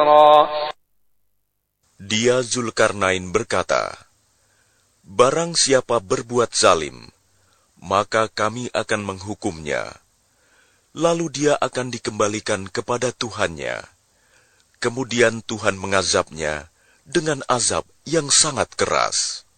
Dia Zulkarnain berkata, "Barang siapa berbuat zalim, maka kami akan menghukumnya. Lalu dia akan dikembalikan kepada Tuhannya. Kemudian Tuhan mengazabnya dengan azab yang sangat keras."